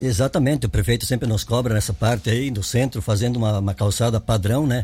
Exatamente, o prefeito sempre nos cobra nessa parte aí do centro, fazendo uma calçada padrão, né?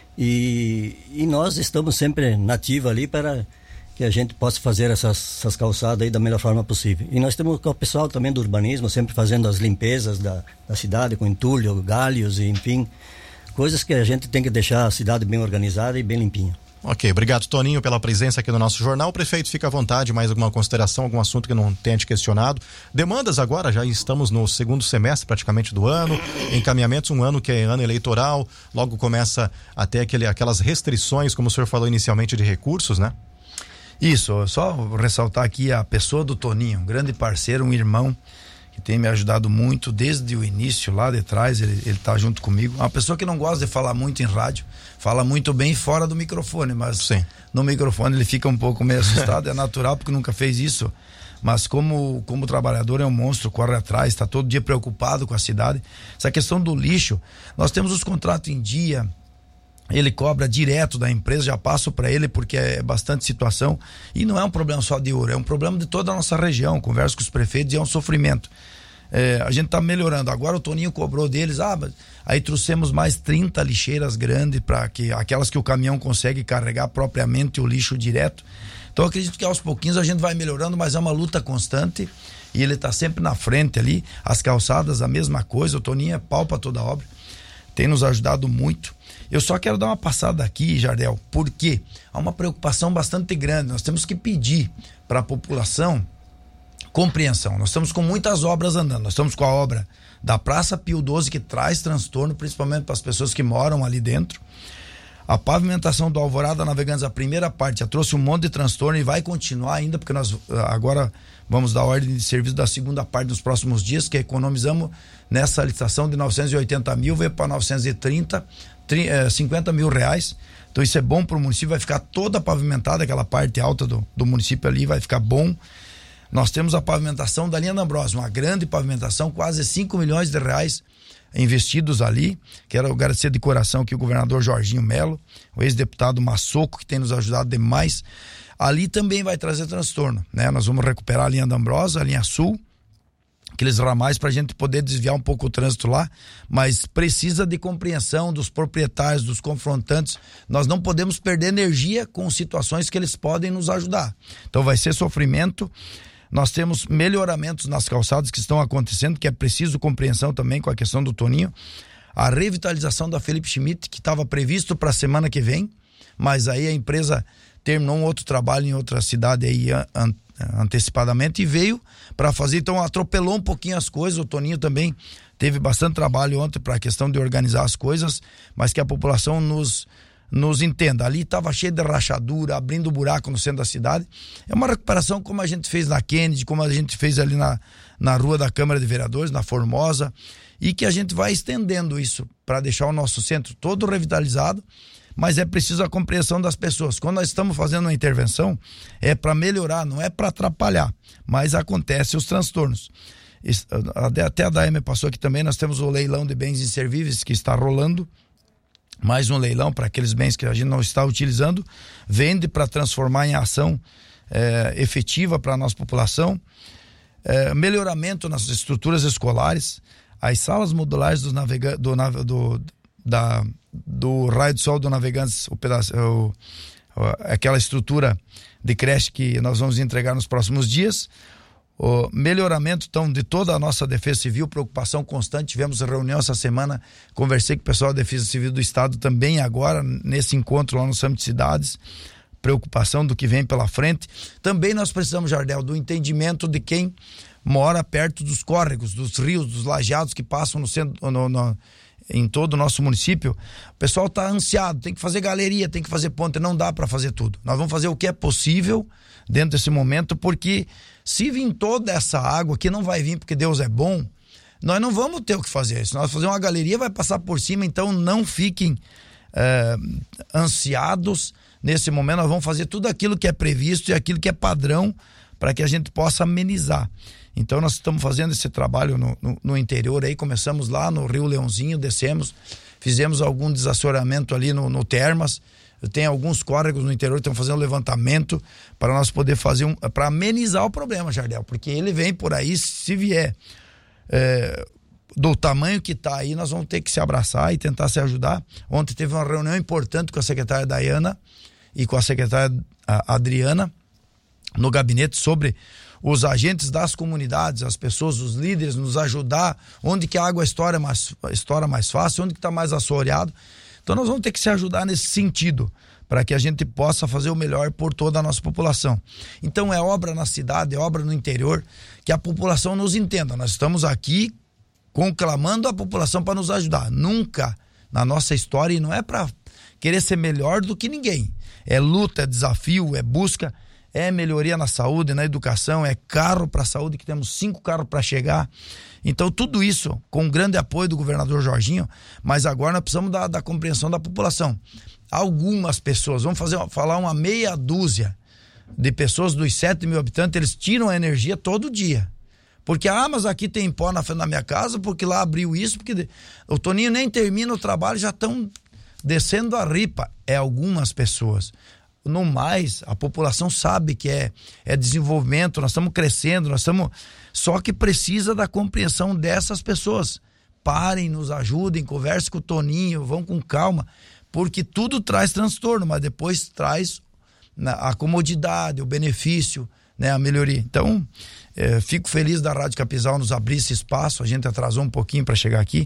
E nós estamos sempre nativa ali para que a gente possa fazer essas calçadas aí da melhor forma possível. E nós temos o pessoal também do urbanismo sempre fazendo as limpezas da cidade com entulho, galhos e enfim, coisas que a gente tem que deixar a cidade bem organizada e bem limpinha. Ok, obrigado, Toninho, pela presença aqui no nosso jornal. O prefeito, fica à vontade, mais alguma consideração, algum assunto que não tenha te questionado? Demandas agora, já estamos no segundo semestre praticamente do ano, encaminhamentos, um ano que é ano eleitoral, logo começa até aquelas restrições, como o senhor falou inicialmente, de recursos, né? Isso, só ressaltar aqui a pessoa do Toninho, um grande parceiro, um irmão, que tem me ajudado muito desde o início, lá de trás, ele tá junto comigo. Uma pessoa que não gosta de falar muito em rádio, fala muito bem fora do microfone, mas sim, no microfone ele fica um pouco meio assustado, é natural porque nunca fez isso, mas como trabalhador é um monstro, corre atrás, está todo dia preocupado com a cidade. Essa questão do lixo, nós temos os contratos em dia, ele cobra direto da empresa, já passo para ele porque é bastante situação e não é um problema só de Ouro, é um problema de toda a nossa região. Converso com os prefeitos e é um sofrimento. A gente tá melhorando. Agora o Toninho cobrou deles, mas aí trouxemos mais 30 lixeiras grandes para que aquelas que o caminhão consegue carregar propriamente o lixo direto. Então acredito que aos pouquinhos a gente vai melhorando, mas é uma luta constante e ele tá sempre na frente ali. As calçadas, a mesma coisa, o Toninho é pau para toda a obra, tem nos ajudado muito. Eu só quero dar uma passada aqui, Jardel, porque há uma preocupação bastante grande. Nós temos que pedir para a população compreensão. Nós estamos com muitas obras andando. Nós estamos com a obra da Praça Pio XII, que traz transtorno, principalmente para as pessoas que moram ali dentro. A pavimentação do Alvorada Navegantes, a primeira parte, já trouxe um monte de transtorno e vai continuar ainda, porque nós agora vamos dar ordem de serviço da segunda parte nos próximos dias, que economizamos nessa licitação de 980 mil, veio para 930, 50 mil reais. Então isso é bom para o município, vai ficar toda pavimentada, aquela parte alta do município ali, vai ficar bom. Nós temos a pavimentação da linha da Ambrosio, uma grande pavimentação, quase 5 milhões de reais investidos ali. Quero agradecer de coração aqui o governador Jorginho Melo, o ex-deputado Massoco, que tem nos ajudado demais. Ali também vai trazer transtorno, né? Nós vamos recuperar a linha da Ambrosio, a linha sul, aqueles ramais para a gente poder desviar um pouco o trânsito lá, mas precisa de compreensão dos proprietários, dos confrontantes. Nós não podemos perder energia com situações que eles podem nos ajudar. Então vai ser sofrimento. Nós temos melhoramentos nas calçadas que estão acontecendo, que é preciso compreensão também com a questão do Toninho. A revitalização da Felipe Schmidt, que estava previsto para a semana que vem, mas aí a empresa terminou um outro trabalho em outra cidade aí antecipadamente e veio para fazer, então atropelou um pouquinho as coisas. O Toninho também teve bastante trabalho ontem para a questão de organizar as coisas, mas que a população nos entenda. Ali estava cheio de rachadura, abrindo buraco no centro da cidade. É uma recuperação como a gente fez na Kennedy, como a gente fez ali na rua da Câmara de Vereadores, na Formosa, e que a gente vai estendendo isso para deixar o nosso centro todo revitalizado, mas é preciso a compreensão das pessoas. Quando nós estamos fazendo uma intervenção, é para melhorar, não é para atrapalhar, mas acontecem os transtornos. Até a Daia me passou aqui também, nós temos o leilão de bens inservíveis que está rolando, mais um leilão para aqueles bens que a gente não está utilizando, vende para transformar em ação efetiva para a nossa população. Melhoramento nas estruturas escolares, as salas modulares do Raio do Sol do Navegantes, aquela estrutura de creche que nós vamos entregar nos próximos dias. O melhoramento então de toda a nossa defesa civil, preocupação constante. Tivemos reunião essa semana, conversei com o pessoal da Defesa Civil do Estado também agora nesse encontro lá no Summit de Cidades, preocupação do que vem pela frente. Também nós precisamos, Jardel, do entendimento de quem mora perto dos córregos, dos rios, dos lajeados que passam no centro, em todo o nosso município. O pessoal está ansiado, tem que fazer galeria, tem que fazer ponte, não dá para fazer tudo. Nós vamos fazer o que é possível dentro desse momento, porque se vir toda essa água, que não vai vir porque Deus é bom, nós não vamos ter o que fazer. Se nós fazer uma galeria, vai passar por cima, então não fiquem ansiados nesse momento. Nós vamos fazer tudo aquilo que é previsto e aquilo que é padrão para que a gente possa amenizar. Então nós estamos fazendo esse trabalho no interior aí, começamos lá no Rio Leãozinho, descemos, fizemos algum desassoreamento ali no Termas. Tem alguns córregos no interior que estão fazendo levantamento para nós poder fazer para amenizar o problema, Jardel, porque ele vem por aí, se vier do tamanho que está aí, nós vamos ter que se abraçar e tentar se ajudar. Ontem teve uma reunião importante com a secretária Dayana e com a secretária Adriana no gabinete sobre os agentes das comunidades, as pessoas, os líderes, nos ajudar, onde que a água estoura mais fácil, onde que está mais assoreado. Então nós vamos ter que se ajudar nesse sentido, para que a gente possa fazer o melhor por toda a nossa população. Então é obra na cidade, é obra no interior, que a população nos entenda. Nós estamos aqui conclamando a população para nos ajudar. Nunca na nossa história, e não é para querer ser melhor do que ninguém. É luta, é desafio, é busca, é melhoria na saúde, na educação, é carro para a saúde, que temos 5 carros para chegar. Então tudo isso com o grande apoio do governador Jorginho, mas agora nós precisamos da compreensão da população. Algumas pessoas, vamos falar uma meia dúzia de pessoas dos 7 mil habitantes, eles tiram a energia todo dia. Porque, mas aqui tem pó na frente da minha casa, porque lá abriu isso, porque o Toninho nem termina o trabalho, já estão descendo a ripa. É algumas pessoas. No mais, a população sabe que é desenvolvimento, nós estamos crescendo, só que precisa da compreensão dessas pessoas. Parem, nos ajudem, conversem com o Toninho, vão com calma, porque tudo traz transtorno, mas depois traz a comodidade, o benefício, né, a melhoria. Então, fico feliz da Rádio Capinzal nos abrir esse espaço. A gente atrasou um pouquinho para chegar aqui,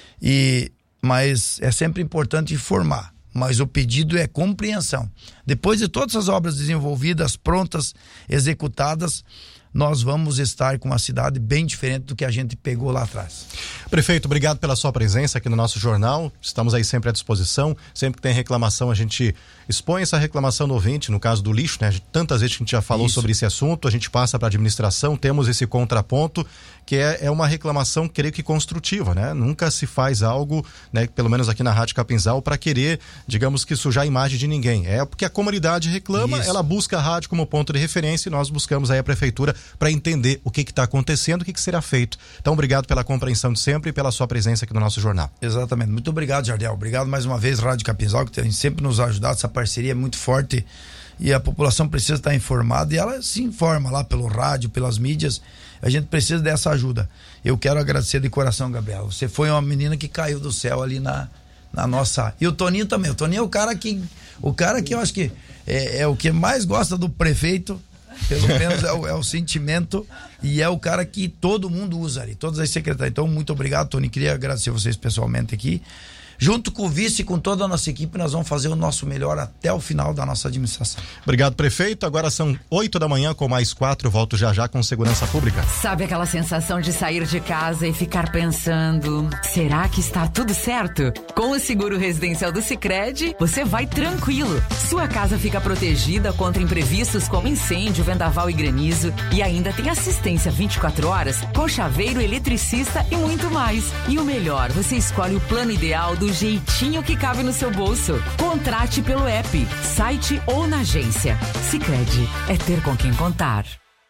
mas é sempre importante informar, mas o pedido é compreensão. Depois de todas as obras desenvolvidas, prontas, executadas, nós vamos estar com uma cidade bem diferente do que a gente pegou lá atrás. Prefeito, obrigado pela sua presença aqui no nosso jornal. Estamos aí sempre à disposição. Sempre que tem reclamação, a gente expõe essa reclamação no ouvinte, no caso do lixo, né? Tantas vezes que a gente já falou sobre esse assunto, a gente passa para a administração, temos esse contraponto, que é uma reclamação, creio que construtiva, né? Nunca se faz algo, né, pelo menos aqui na Rádio Capinzal, para querer, digamos que sujar a imagem de ninguém. É porque a comunidade reclama, ela busca a rádio como ponto de referência e nós buscamos aí a prefeitura para entender o que está acontecendo, o que será feito. Então, obrigado pela compreensão de sempre e pela sua presença aqui no nosso jornal. Exatamente. Muito obrigado, Jardel. Obrigado mais uma vez, Rádio Capinzal, que tem sempre nos ajudado. Essa parceria é muito forte e a população precisa estar informada, e ela se informa lá pelo rádio, pelas mídias. A gente precisa dessa ajuda. Eu quero agradecer de coração, Gabriela. Você foi uma menina que caiu do céu ali na nossa... E o Toninho também. O Toninho é o cara que eu acho que é o que mais gosta do prefeito. Pelo menos é o sentimento, e é o cara que todo mundo usa ali, todas as secretárias. Então, muito obrigado, Tony. Queria agradecer vocês pessoalmente aqui. Junto com o vice e com toda a nossa equipe, nós vamos fazer o nosso melhor até o final da nossa administração. Obrigado, prefeito. Agora são 8 da manhã com mais 4. Volto já com Segurança Pública. Sabe aquela sensação de sair de casa e ficar pensando, será que está tudo certo? Com o seguro residencial do Sicredi, você vai tranquilo. Sua casa fica protegida contra imprevistos como incêndio, vendaval e granizo, e ainda tem assistência 24 horas com chaveiro, eletricista e muito mais. E o melhor, você escolhe o plano ideal do jeitinho que cabe no seu bolso. Contrate pelo app, site ou na agência. Sicredi, é ter com quem contar.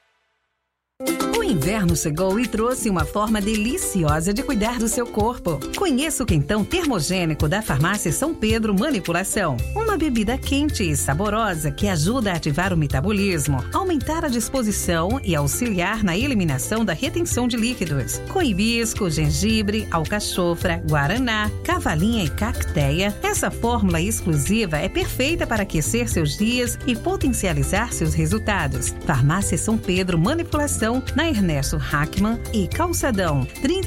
O inverno chegou e trouxe uma forma deliciosa de cuidar do seu corpo. Conheça o quentão termogênico da Farmácia São Pedro Manipulação. Uma bebida quente e saborosa que ajuda a ativar o metabolismo, aumentar a disposição e auxiliar na eliminação da retenção de líquidos. Com hibisco, gengibre, alcachofra, guaraná, cavalinha e cacteia, essa fórmula exclusiva é perfeita para aquecer seus dias e potencializar seus resultados. Farmácia São Pedro Manipulação, na Ernesto Hackman e Calçadão,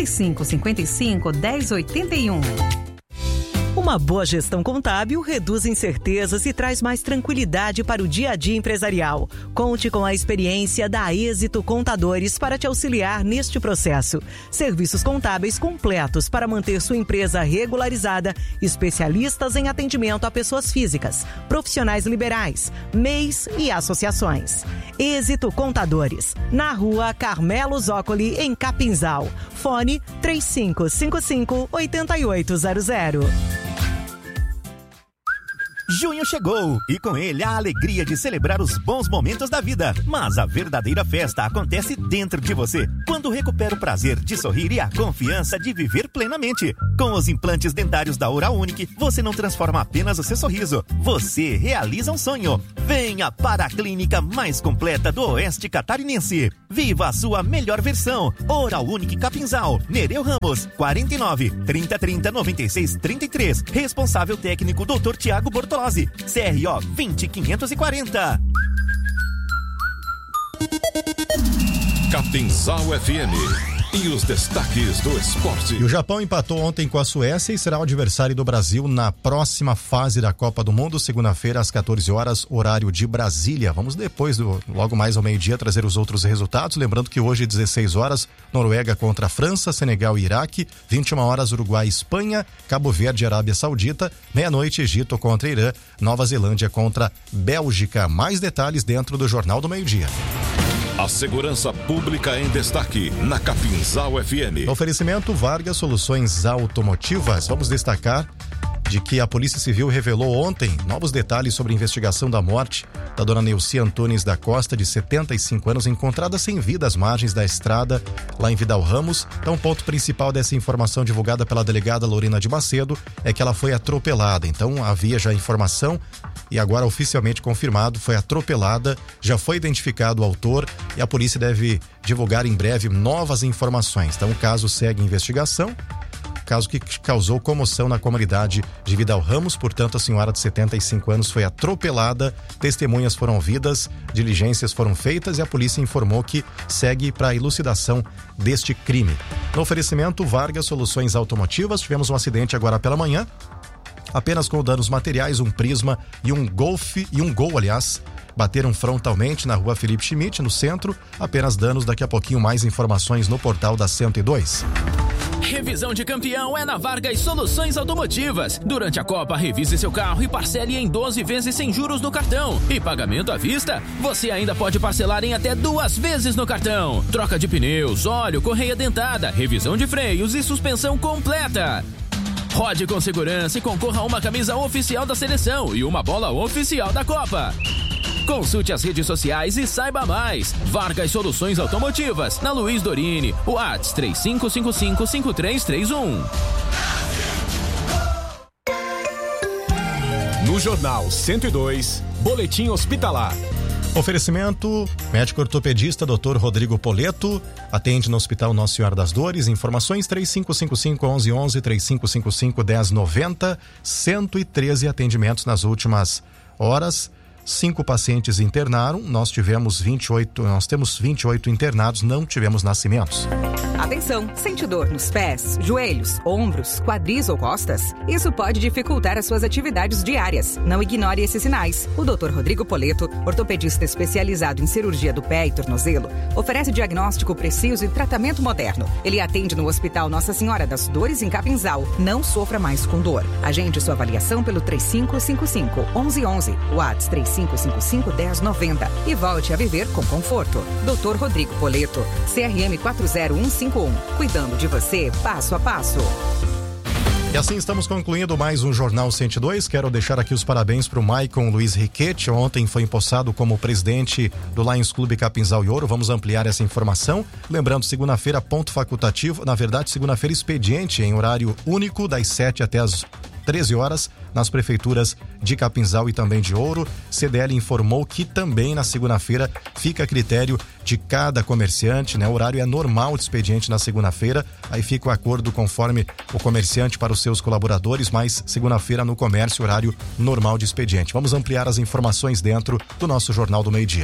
3555-1081. Uma boa gestão contábil reduz incertezas e traz mais tranquilidade para o dia a dia empresarial. Conte com a experiência da Êxito Contadores para te auxiliar neste processo. Serviços contábeis completos para manter sua empresa regularizada, especialistas em atendimento a pessoas físicas, profissionais liberais, MEIs e associações. Êxito Contadores, na Rua Carmelo Zócoli, em Capinzal. Fone 3555-8800. Junho chegou e com ele a alegria de celebrar os bons momentos da vida. Mas a verdadeira festa acontece dentro de você, quando recupera o prazer de sorrir e a confiança de viver plenamente. Com os implantes dentários da Oral Unique, você não transforma apenas o seu sorriso, você realiza um sonho. Venha para a clínica mais completa do Oeste Catarinense. Viva a sua melhor versão. Oral Unique Capinzal, Nereu Ramos, 49 3030 96 33. Responsável técnico Dr. Tiago Bortolazzi, CRO 20540. Capinzal FM. E os destaques do esporte. E o Japão empatou ontem com a Suécia e será o adversário do Brasil na próxima fase da Copa do Mundo, segunda-feira às 14 horas, horário de Brasília. Vamos depois, logo mais ao meio-dia, trazer os outros resultados. Lembrando que hoje, 16 horas, Noruega contra a França, Senegal e Iraque, 21 horas, Uruguai e Espanha, Cabo Verde e Arábia Saudita, meia-noite, Egito contra Irã, Nova Zelândia contra Bélgica. Mais detalhes dentro do Jornal do Meio-Dia. A segurança pública em destaque na Capinzal FM. Oferecimento Vargas Soluções Automotivas. Vamos destacar de que a Polícia Civil revelou ontem novos detalhes sobre a investigação da morte da dona Neuci Antunes da Costa, de 75 anos, encontrada sem vida às margens da estrada lá em Vidal Ramos. Então, o ponto principal dessa informação divulgada pela delegada Lorena de Macedo é que ela foi atropelada. Então, havia já informação e agora oficialmente confirmado, foi atropelada, já foi identificado o autor e a polícia deve divulgar em breve novas informações. Então, o caso segue investigação. Caso que causou comoção na comunidade de Vidal Ramos, portanto a senhora de 75 anos foi atropelada, testemunhas foram ouvidas, diligências foram feitas e a polícia informou que segue para a elucidação deste crime. No oferecimento Vargas Soluções Automotivas, tivemos um acidente agora pela manhã, apenas com danos materiais, um Prisma e um Gol, bateram frontalmente na rua Felipe Schmidt, no centro, apenas danos. Daqui a pouquinho mais informações no portal da 102. Revisão de campeão é na Vargas Soluções Automotivas. Durante a Copa, revise seu carro e parcele em 12 vezes sem juros no cartão. E pagamento à vista, você ainda pode parcelar em até 2 vezes no cartão. Troca de pneus, óleo, correia dentada, revisão de freios e suspensão completa. Rode com segurança e concorra a uma camisa oficial da seleção e uma bola oficial da Copa. Consulte as redes sociais e saiba mais. Vargas Soluções Automotivas, na Luiz Dorini, WhatsApp 3555-5331. No Jornal 102, Boletim Hospitalar. Oferecimento, médico ortopedista Dr. Rodrigo Poleto, atende no Hospital Nossa Senhora das Dores. Informações 3555-1111, 3555-1090, 113 atendimentos nas últimas horas. 5 pacientes internaram, nós temos 28 internados, não tivemos nascimentos. Atenção, sente dor nos pés, joelhos, ombros, quadris ou costas? Isso pode dificultar as suas atividades diárias. Não ignore esses sinais. O Dr. Rodrigo Poleto, ortopedista especializado em cirurgia do pé e tornozelo, oferece diagnóstico preciso e tratamento moderno. Ele atende no Hospital Nossa Senhora das Dores, em Capinzal. Não sofra mais com dor. Agende sua avaliação pelo 3555-1111, WhatsApp 3555-1090 e volte a viver com conforto. Dr. Rodrigo Poleto, CRM 40151, cuidando de você passo a passo. E assim estamos concluindo mais um Jornal 102. Quero deixar aqui os parabéns para o Maicon Luiz Riquete. Ontem foi empossado como presidente do Lions Clube Capinzal e Ouro. Vamos ampliar essa informação. Lembrando, segunda-feira, ponto facultativo. Na verdade, segunda-feira, expediente em horário único, das 7 até as 13 horas, nas prefeituras de Capinzal e também de Ouro. CDL informou que também na segunda-feira fica a critério de cada comerciante, né? O horário é normal de expediente na segunda-feira, aí fica o acordo conforme o comerciante para os seus colaboradores, mas segunda-feira no comércio, horário normal de expediente. Vamos ampliar as informações dentro do nosso Jornal do Meio-Dia.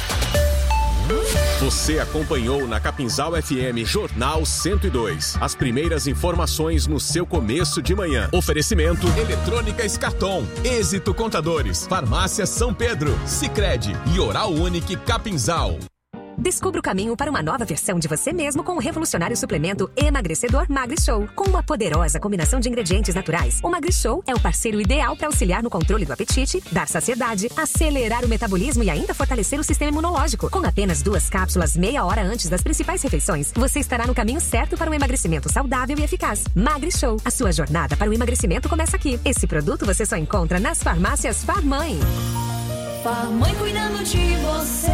Você acompanhou na Capinzal FM Jornal 102. As primeiras informações no seu começo de manhã. Oferecimento Eletrônica Escarton, Êxito Contadores, Farmácia São Pedro, Sicredi e Oral Unique Capinzal. Descubra o caminho para uma nova versão de você mesmo com o revolucionário suplemento emagrecedor MagriShow. Com uma poderosa combinação de ingredientes naturais, o MagriShow é o parceiro ideal para auxiliar no controle do apetite, dar saciedade, acelerar o metabolismo e ainda fortalecer o sistema imunológico. Com apenas 2 cápsulas meia hora antes das principais refeições, você estará no caminho certo para um emagrecimento saudável e eficaz. MagriShow, a sua jornada para o emagrecimento começa aqui. Esse produto você só encontra nas farmácias Farmãe. Farmãe cuidando de você.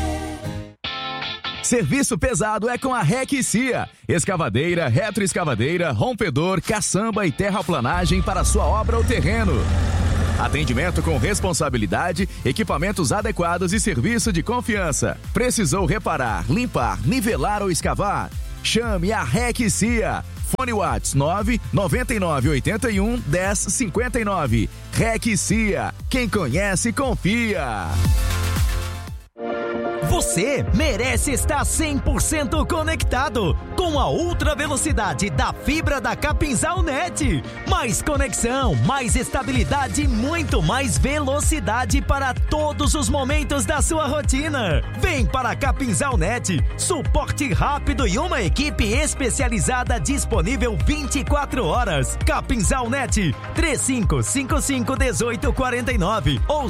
Serviço pesado é com a REC Cia. Escavadeira, retroescavadeira, rompedor, caçamba e terraplanagem para sua obra ou terreno. Atendimento com responsabilidade, equipamentos adequados e serviço de confiança. Precisou reparar, limpar, nivelar ou escavar? Chame a REC Cia. Fone Whats 999811059. REC Cia. Quem conhece, confia. Você merece estar 100% conectado com a ultra velocidade da fibra da Capinzal Net. Mais conexão, mais estabilidade e muito mais velocidade para todos os momentos da sua rotina. Vem para a Capinzal Net, suporte rápido e uma equipe especializada disponível 24 horas. Capinzal Net, 3555-1849 ou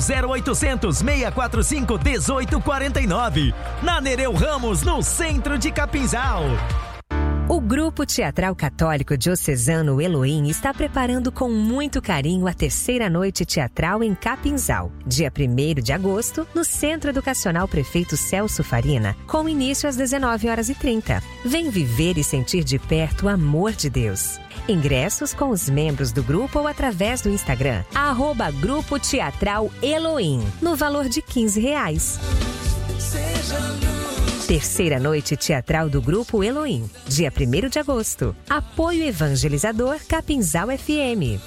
0800-645-1849. Na Nereu Ramos, no centro de Capinzal. O Grupo Teatral Católico Diocesano Elohim está preparando com muito carinho a 3ª Noite Teatral em Capinzal, dia 1º de agosto, no Centro Educacional Prefeito Celso Farina, com início às 19h30. Vem viver e sentir de perto o amor de Deus. Ingressos com os membros do grupo ou através do Instagram, @Grupo Teatral Elohim, no valor de R$15. 3ª Noite Teatral do Grupo Elohim, dia 1º de agosto. Apoio Evangelizador Capinzal FM.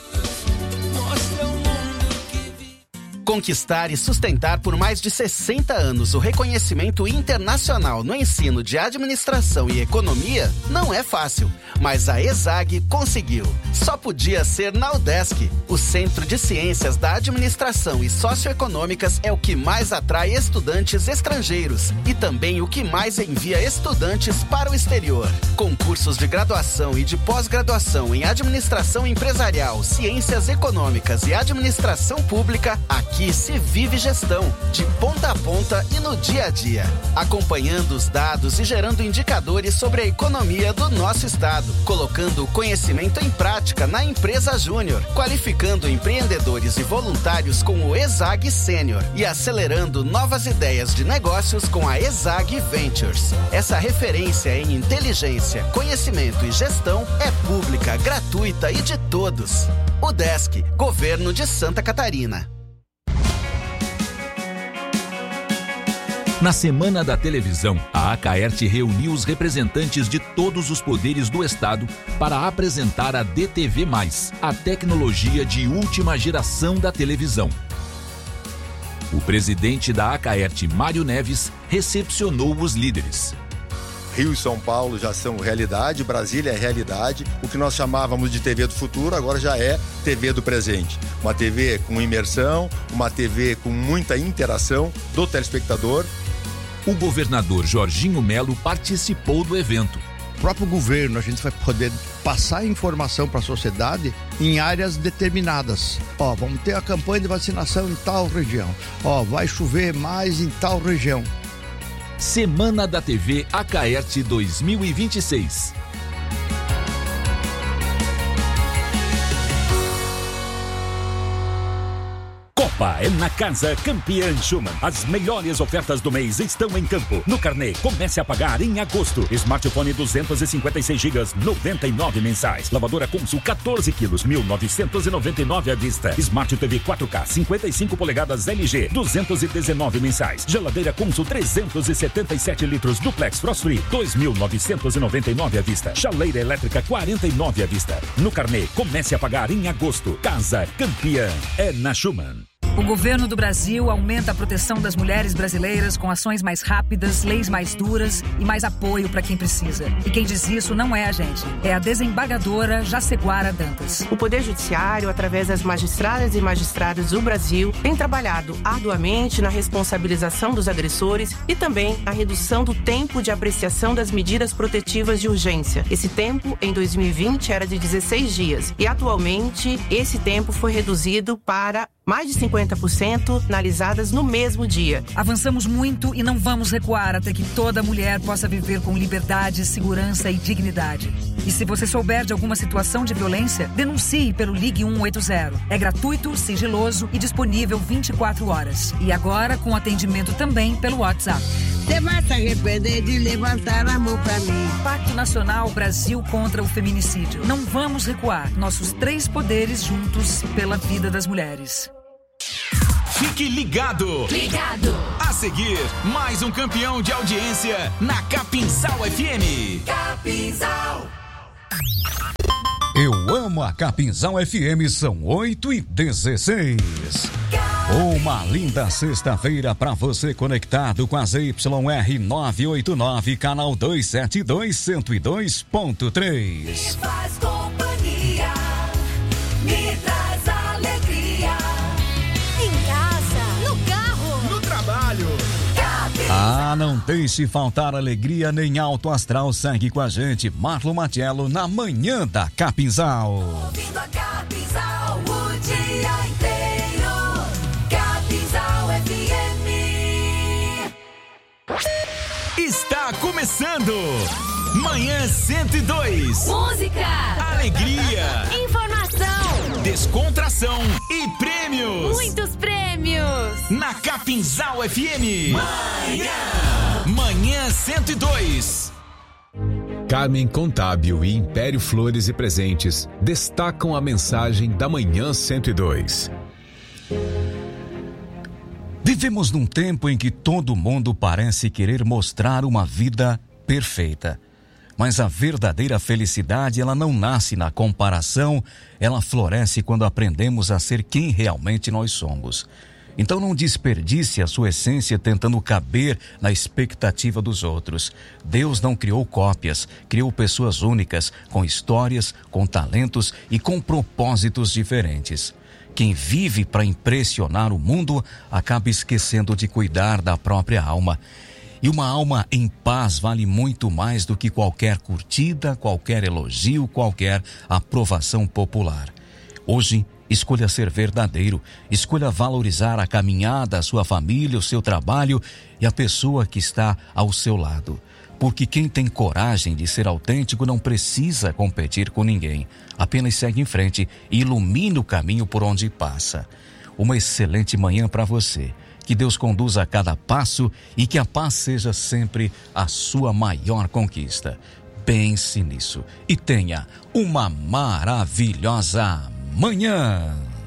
Conquistar e sustentar por mais de 60 anos o reconhecimento internacional no ensino de administração e economia não é fácil, mas a ESAG conseguiu. Só podia ser na UDESC. O Centro de Ciências da Administração e Socioeconômicas é o que mais atrai estudantes estrangeiros e também o que mais envia estudantes para o exterior. Com cursos de graduação e de pós-graduação em Administração Empresarial, Ciências Econômicas e Administração Pública, aqui se vive gestão, de ponta a ponta e no dia a dia, acompanhando os dados e gerando indicadores sobre a economia do nosso estado, colocando o conhecimento em prática na empresa Júnior, qualificando empreendedores e voluntários com o ESAG Sênior e acelerando novas ideias de negócios com a ESAG Ventures. Essa referência em inteligência, conhecimento e gestão é pública, gratuita e de todos. UDESC, Governo de Santa Catarina. Na Semana da Televisão, a Acaerte reuniu os representantes de todos os poderes do Estado para apresentar a DTV+, a tecnologia de última geração da televisão. O presidente da Acaerte, Mário Neves, recepcionou os líderes. Rio e São Paulo já são realidade, Brasília é realidade. O que nós chamávamos de TV do futuro agora já é TV do presente. Uma TV com imersão, uma TV com muita interação do telespectador. O governador Jorginho Melo participou do evento. O próprio governo, a gente vai poder passar informação para a sociedade em áreas determinadas. Vamos ter a campanha de vacinação em tal região. Vai chover mais em tal região. Semana da TV Acaerte 2026. Copa é na Casa Campeã Schumann. As melhores ofertas do mês estão em campo. No carnê, comece a pagar em agosto. Smartphone 256 GB, 99 mensais. Lavadora Consul 14 quilos, 1.999 à vista. Smart TV 4K 55 polegadas LG, 219 mensais. Geladeira Consul 377 litros Duplex Frost Free, 2.999 à vista. Chaleira elétrica 49 à vista. No carnê, comece a pagar em agosto. Casa Campeã é na Schumann. O governo do Brasil aumenta a proteção das mulheres brasileiras com ações mais rápidas, leis mais duras e mais apoio para quem precisa. E quem diz isso não é a gente, é a desembargadora Jaceguara Dantas. O Poder Judiciário, através das magistradas e magistrados do Brasil, tem trabalhado arduamente na responsabilização dos agressores e também a redução do tempo de apreciação das medidas protetivas de urgência. Esse tempo, em 2020, era de 16 dias e atualmente esse tempo foi reduzido para mais de 50% analisadas no mesmo dia. Avançamos muito e não vamos recuar até que toda mulher possa viver com liberdade, segurança e dignidade. E se você souber de alguma situação de violência, denuncie pelo Ligue 180. É gratuito, sigiloso e disponível 24 horas. E agora com atendimento também pelo WhatsApp. Você vai se arrepender de levantar a mão pra mim. Pacto Nacional Brasil contra o Feminicídio. Não vamos recuar. Nossos 3 poderes juntos pela vida das mulheres. Fique ligado! Ligado! A seguir, mais um campeão de audiência na Capinzal FM. Capinzal. Eu amo a Capinzal FM, são 8h16. Uma linda sexta-feira para você conectado com a ZYR 989, canal 272, 102.3. Me faz companhia, me traz alegria. Em casa, no carro, no trabalho. Ah, não deixe faltar alegria nem alto astral. Segue com a gente, Marlon Matiello, na manhã da Capinzal. Ouvindo a Capinzal o dia inteiro. Capinzal FM. Está começando Manhã 102. Música, alegria, informação, descontração e prêmios. Muitos prêmios. Na Capinzal FM. Manhã 102. Carmen Contábil e Império Flores e Presentes destacam a mensagem da Manhã 102. Vivemos num tempo em que todo mundo parece querer mostrar uma vida perfeita. Mas a verdadeira felicidade, ela não nasce na comparação, ela floresce quando aprendemos a ser quem realmente nós somos. Então não desperdice a sua essência tentando caber na expectativa dos outros. Deus não criou cópias, criou pessoas únicas, com histórias, com talentos e com propósitos diferentes. Quem vive para impressionar o mundo acaba esquecendo de cuidar da própria alma. E uma alma em paz vale muito mais do que qualquer curtida, qualquer elogio, qualquer aprovação popular. Hoje, escolha ser verdadeiro, escolha valorizar a caminhada, a sua família, o seu trabalho e a pessoa que está ao seu lado. Porque quem tem coragem de ser autêntico não precisa competir com ninguém. Apenas segue em frente e ilumina o caminho por onde passa. Uma excelente manhã para você. Que Deus conduza a cada passo e que a paz seja sempre a sua maior conquista. Pense nisso e tenha uma maravilhosa manhã.